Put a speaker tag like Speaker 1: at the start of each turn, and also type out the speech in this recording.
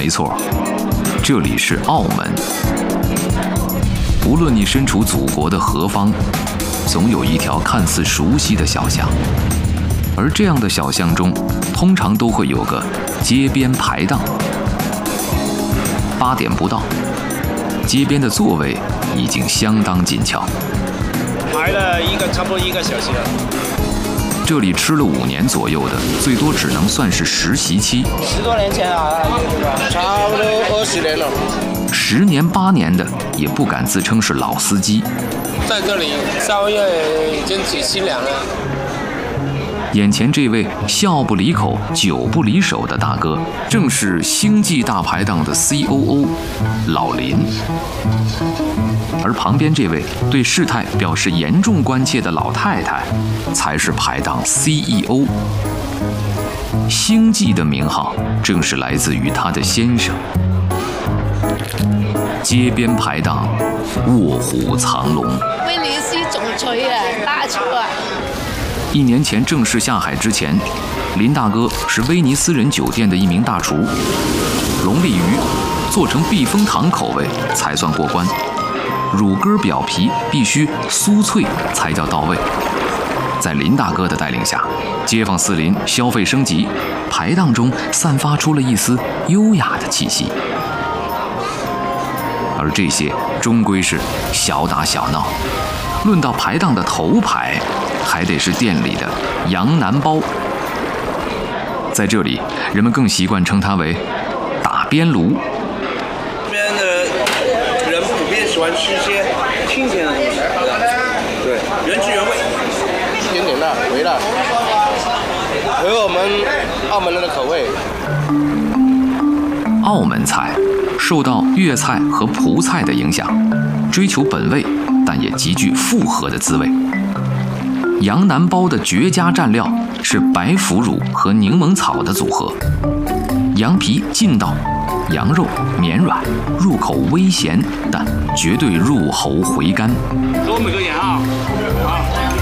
Speaker 1: 没错，这里是澳门。无论你身处祖国的何方，总有一条看似熟悉的小巷，而这样的小巷中，通常都会有个街边排档。8点不到，街边的座位已经相当紧俏，
Speaker 2: 排了差不多1个小时了。
Speaker 1: 这里吃了5年左右的，最多只能算是实习期。
Speaker 2: 10多年前啊，差不多20年了。
Speaker 1: 10年8年的也不敢自称是老司机。
Speaker 2: 在这里3月已经几7年了。
Speaker 1: 眼前这位笑不离口、酒不离手的大哥，正是星际大排档的 COO 老林。而旁边这位对事态表示严重关切的老太太，才是排档 CEO。星际的名号正是来自于他的先生。街边排档，卧虎藏龙。
Speaker 3: 威尼斯总锤啊，大厨啊
Speaker 1: ！1年前正式下海之前，林大哥是威尼斯人酒店的一名大厨，龙利鱼做成避风塘口味才算过关，乳鸽表皮必须酥脆才叫到位。在林大哥的带领下，街坊四邻消费升级，排档中散发出了一丝优雅的气息。而这些终归是小打小闹，论到排档的头牌，还得是店里的羊腩包。在这里，人们更习惯称它为打边炉。
Speaker 4: 这边的人普遍喜欢吃一些清甜的东西，对，原汁原味，甜点辣、微辣，和我们澳门人的口味。
Speaker 1: 澳门菜受到粤菜和葡菜的影响，追求本味，但也极具复合的滋味。羊腩包的绝佳蘸料是白腐乳和柠檬草的组合，羊皮劲道，羊肉绵软，入口微咸，但绝对入喉回甘。
Speaker 2: 给我每个盐啊！